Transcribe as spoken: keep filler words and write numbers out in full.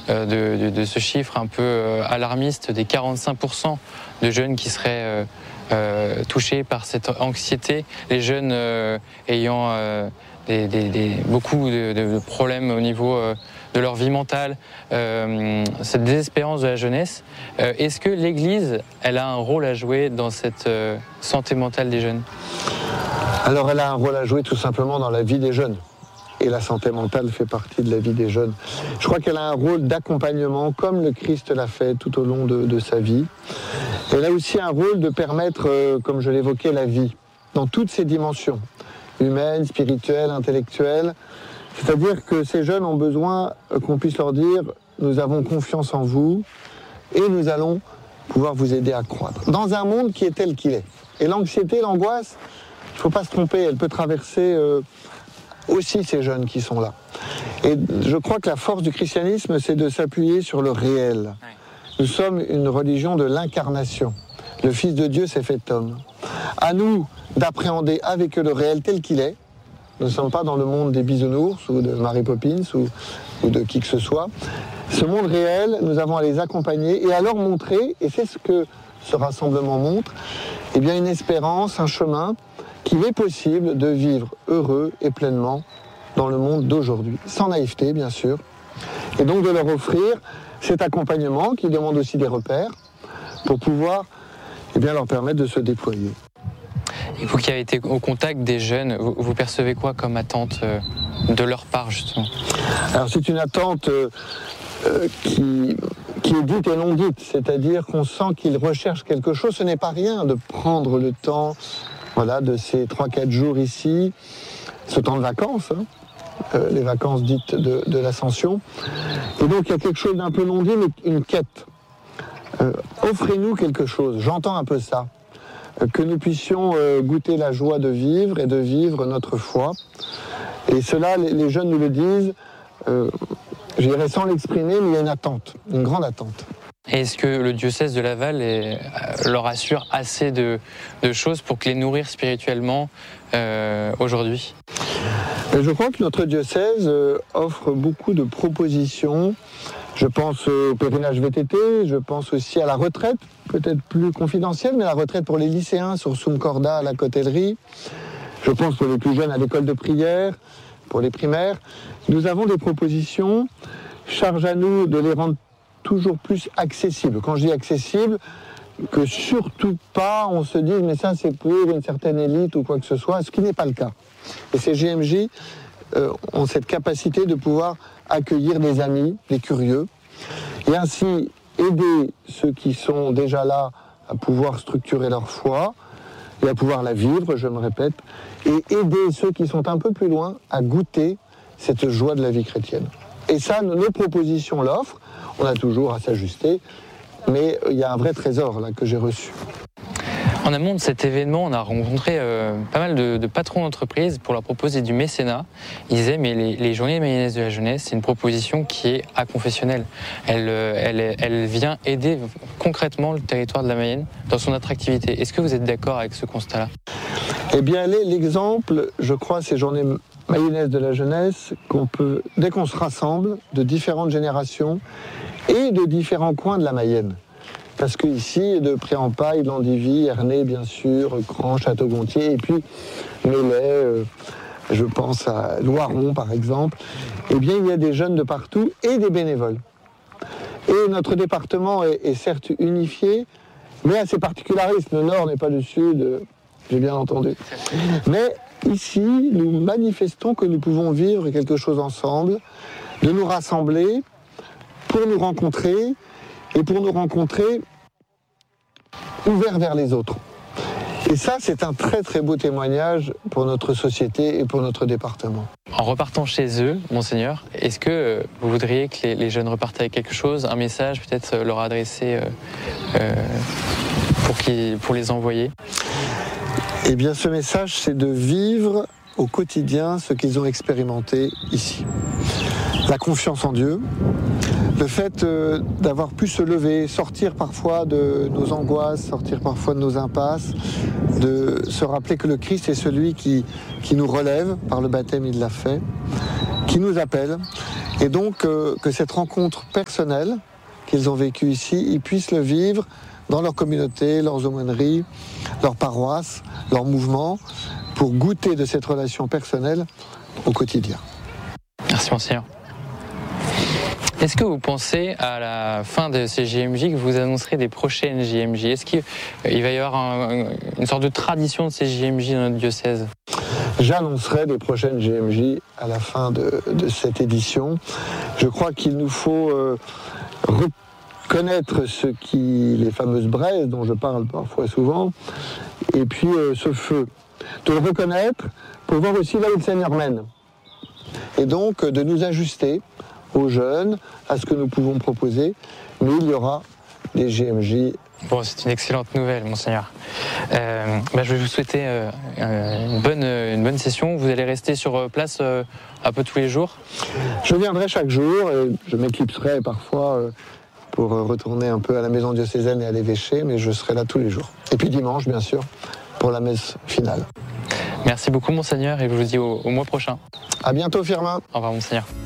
de, de, de ce chiffre un peu alarmiste des quarante-cinq pour cent de jeunes qui seraient euh, touchés par cette anxiété, les jeunes euh, ayant euh, des, des, des, beaucoup de, de problèmes au niveau euh, de leur vie mentale, euh, cette désespérance de la jeunesse. Euh, est-ce que l'Église, elle a un rôle à jouer dans cette euh, santé mentale des jeunes ? Alors elle a un rôle à jouer tout simplement dans la vie des jeunes. Et la santé mentale fait partie de la vie des jeunes. Je crois qu'elle a un rôle d'accompagnement, comme le Christ l'a fait tout au long de, de sa vie. Elle a aussi un rôle de permettre, euh, comme je l'évoquais, la vie, dans toutes ses dimensions, humaines, spirituelles, intellectuelles. C'est-à-dire que ces jeunes ont besoin qu'on puisse leur dire « nous avons confiance en vous et nous allons pouvoir vous aider à croître ». Dans un monde qui est tel qu'il est. Et l'anxiété, l'angoisse, il ne faut pas se tromper, elle peut traverser euh, aussi ces jeunes qui sont là. Et je crois que la force du christianisme, c'est de s'appuyer sur le réel. Nous sommes une religion de l'incarnation. Le Fils de Dieu s'est fait homme. À nous d'appréhender avec eux le réel tel qu'il est. Nous ne sommes pas dans le monde des bisounours ou de Mary Poppins ou, ou de qui que ce soit. Ce monde réel, nous avons à les accompagner et à leur montrer, et c'est ce que ce rassemblement montre, eh bien une espérance, un chemin qu'il est possible de vivre heureux et pleinement dans le monde d'aujourd'hui. Sans naïveté, bien sûr. Et donc de leur offrir cet accompagnement qui demande aussi des repères pour pouvoir eh bien, leur permettre de se déployer. Et vous qui avez été au contact des jeunes, vous, vous percevez quoi comme attente euh, de leur part, justement ? Alors c'est une attente euh, euh, qui, qui est dite et non dite, c'est-à-dire qu'on sent qu'ils recherchent quelque chose. Ce n'est pas rien de prendre le temps voilà, de ces trois quatre jours ici, ce temps de vacances, hein, euh, les vacances dites de, de l'Ascension. Et donc il y a quelque chose d'un peu non dit, mais une quête. Euh, offrez-nous quelque chose, j'entends un peu ça. Que nous puissions euh, goûter la joie de vivre et de vivre notre foi. Et cela, les, les jeunes nous le disent, euh, je dirais sans l'exprimer, mais il y a une attente, une grande attente. Et est-ce que le diocèse de Laval est, euh, leur assure assez de, de choses pour que les nourrir spirituellement euh, aujourd'hui ? Je crois que notre diocèse euh, offre beaucoup de propositions. Je pense au pèlerinage V T T, je pense aussi à la retraite, peut-être plus confidentielle, mais la retraite pour les lycéens sur Sum Corda à la Cotellerie. Je pense pour les plus jeunes à l'école de prière, pour les primaires. Nous avons des propositions, charge à nous de les rendre toujours plus accessibles. Quand je dis accessibles, que surtout pas on se dise mais ça c'est pour une certaine élite ou quoi que ce soit, ce qui n'est pas le cas. Et ces G M J euh, ont cette capacité de pouvoir accueillir des amis, des curieux, et ainsi aider ceux qui sont déjà là à pouvoir structurer leur foi et à pouvoir la vivre, je me répète, et aider ceux qui sont un peu plus loin à goûter cette joie de la vie chrétienne. Et ça, nos propositions l'offrent, on a toujours à s'ajuster, mais il y a un vrai trésor là que j'ai reçu. En amont de cet événement, on a rencontré euh, pas mal de, de patrons d'entreprises pour leur proposer du mécénat. Ils disaient, mais les, les journées mayonnaises de la jeunesse, c'est une proposition qui est aconfessionnelle. Elle, elle, elle vient aider concrètement le territoire de la Mayenne dans son attractivité. Est-ce que vous êtes d'accord avec ce constat-là ? Eh bien, l'exemple, je crois, ces journées mayonnaises de la jeunesse, qu'on peut, dès qu'on se rassemble, de différentes générations et de différents coins de la Mayenne. Parce qu'ici, de Pré-en-Paille, Landivy, Ernée, bien sûr, Cran, Château-Gontier, et puis Melay, euh, je pense à Loiron, par exemple, eh bien, il y a des jeunes de partout et des bénévoles. Et notre département est, est certes unifié, mais a ses particularismes. Le Nord n'est pas le Sud, euh, j'ai bien entendu. Mais ici, nous manifestons que nous pouvons vivre quelque chose ensemble, de nous rassembler pour nous rencontrer, et pour nous rencontrer ouverts vers les autres. Et ça, c'est un très très beau témoignage pour notre société et pour notre département. En repartant chez eux, Monseigneur, est-ce que vous voudriez que les, les jeunes repartent avec quelque chose, un message peut-être leur adresser euh, euh, pour, qu'ils, pour les envoyer ? Eh bien, ce message, c'est de vivre au quotidien ce qu'ils ont expérimenté ici. La confiance en Dieu, le fait euh, d'avoir pu se lever, sortir parfois de nos angoisses, sortir parfois de nos impasses, de se rappeler que le Christ est celui qui, qui nous relève, par le baptême il l'a fait, qui nous appelle, Et donc euh, que cette rencontre personnelle qu'ils ont vécue ici, ils puissent le vivre dans leur communauté, leurs aumôneries, leurs paroisses, leurs mouvements, pour goûter de cette relation personnelle au quotidien. Merci Monseigneur. Est-ce que vous pensez à la fin de ces J M J que vous annoncerez des prochaines J M J? Est-ce qu'il va y avoir un, une sorte de tradition de ces J M J dans notre diocèse? J'annoncerai des prochaines J M J à la fin de, de cette édition. Je crois qu'il nous faut euh, reconnaître ce qui, les fameuses braises dont je parle parfois souvent, et puis euh, ce feu. De le reconnaître pour voir aussi là où le Seigneur mène. Et donc de nous ajuster aux jeunes, à ce que nous pouvons proposer, mais il y aura des J M J. Bon, c'est une excellente nouvelle, Monseigneur. Euh, bah, je vais vous souhaiter euh, une, bonne, une bonne session. Vous allez rester sur place euh, un peu tous les jours? Je viendrai chaque jour et je m'éclipserai parfois euh, pour retourner un peu à la maison diocésaine et à l'évêché, mais je serai là tous les jours. Et puis dimanche, bien sûr, pour la messe finale. Merci beaucoup, Monseigneur, et je vous dis au, au mois prochain. À bientôt, Firmin. Au revoir, Monseigneur.